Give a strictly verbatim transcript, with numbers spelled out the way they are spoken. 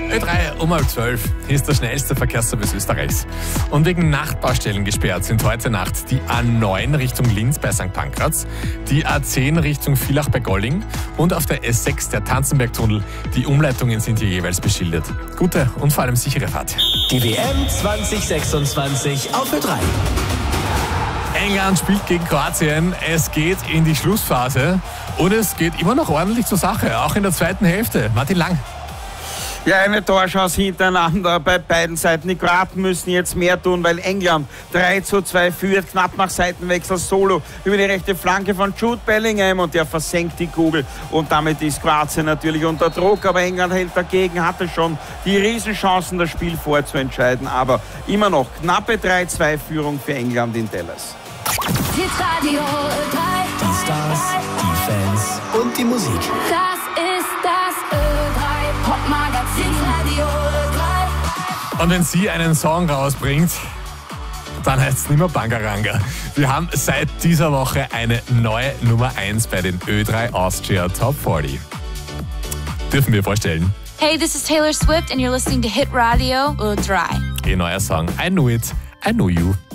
Ö drei um halb zwölf ist der schnellste Verkehrsservice Österreichs. Und wegen Nachtbaustellen gesperrt sind heute Nacht die A neun Richtung Linz bei Sankt Pankraz, die A zehn Richtung Villach bei Golling und auf der S sechs der Tanzenbergtunnel. Die Umleitungen sind hier jeweils beschildert. Gute und vor allem sichere Fahrt. Die W M zwanzig sechsundzwanzig auf Ö drei. England spielt gegen Kroatien. Es geht in die Schlussphase und es geht immer noch ordentlich zur Sache, auch in der zweiten Hälfte. Martin Lang. Ja, eine Torchance hintereinander bei beiden Seiten. Die Kroaten müssen jetzt mehr tun, weil England drei zu zwei führt, knapp nach Seitenwechsel Solo über die rechte Flanke von Jude Bellingham und der versenkt die Kugel und damit ist Kroatien natürlich unter Druck, aber England hält dagegen, hatte schon die Riesenchancen, das Spiel vorzuentscheiden, aber immer noch knappe drei zu zwei Führung für England in Dallas. Die Stars, die Fans und die Musik. Das ist das Ö drei Popmagazin Radio Ö drei. Und wenn sie einen Song rausbringt, dann heißt es nicht mehr Bangaranga. Wir haben seit dieser Woche eine neue Nummer eins bei den Ö drei Austria Top vierzig. Dürfen wir vorstellen. Hey, this is Taylor Swift and you're listening to Hit Radio Ö drei. Ihr neuer Song I Knew It, I Know You.